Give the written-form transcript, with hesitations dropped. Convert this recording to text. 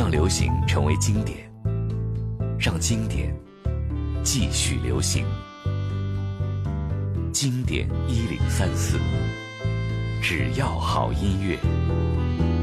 让流行成为经典，让经典继续流行。经典1034，只要好音乐。